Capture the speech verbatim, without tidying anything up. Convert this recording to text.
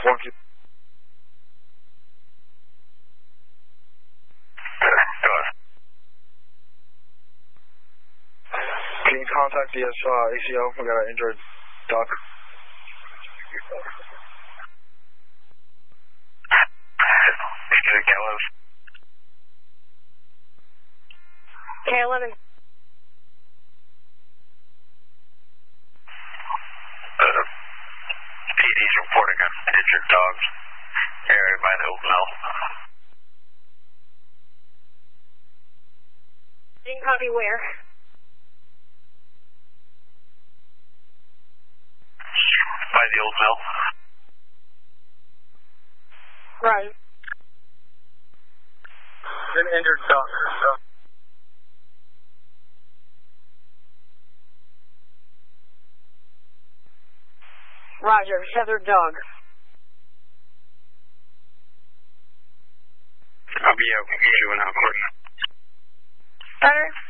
One keep. Can you contact the uh, A C O? We got an injured duck. K eleven. Uh, P D's reporting an injured dog area by the Oak Mill. Didn't copy where? By the Old Mill. Right. An injured duck. Roger, tethered dog. I'll be out usually when I'm recording. Better.